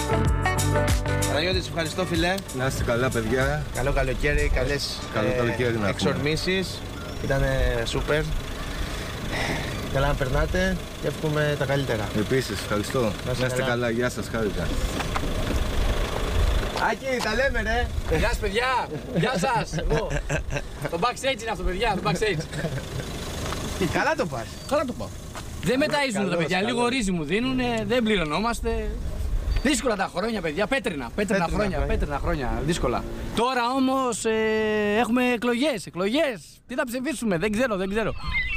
Παναγιώτη, σε ευχαριστώ φιλέ. Να είστε καλά παιδιά. Καλό καλοκαίρι, καλές εξορμήσεις. Ήτανε σούπερ. Καλά να περνάτε και εύχομαι τα καλύτερα. Επίσης, ευχαριστώ. Να είστε καλά, γεια σας, χάρηκα. Άκη, τα λέμε ρε. Γεια σας παιδιά, γεια σας. Το backstage είναι αυτό παιδιά, το backstage. Καλά το πας. Καλά το πάω. Δεν μεταΐζουν τα παιδιά, λίγο ρύζι μου δίνουν, δεν πληρωνόμαστε. Δύσκολα τα χρόνια παιδιά, πέτρινα χρόνια, δύσκολα. Τώρα όμως έχουμε εκλογές. Τι θα ψηφίσουμε, δεν ξέρω.